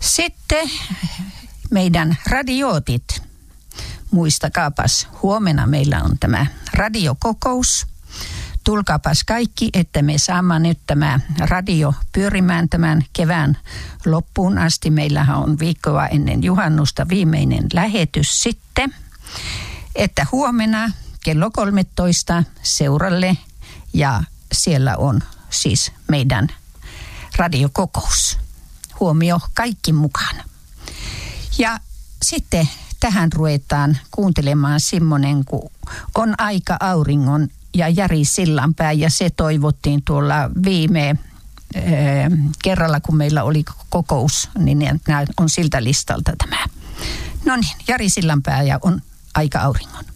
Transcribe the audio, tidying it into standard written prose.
Sitten meidän radiootit. Muistakaapas, huomenna meillä on tämä radiokokous. Tulkaapas kaikki, että me saamme nyt tämä radio pyörimään tämän kevään loppuun asti. Meillähän on viikkoa ennen juhannusta viimeinen lähetys sitten. Että huomenna kello 13 seuralle ja siellä on siis meidän radiokokous. Huomio kaikki mukana. Ja sitten tähän ruvetaan kuuntelemaan semmoinen, kun on aika auringon ja Jari Sillanpää, ja se toivottiin tuolla viime kerralla, kun meillä oli kokous, niin nämä on siltä listalta tämä. No niin, Jari Sillanpää ja on aika auringon.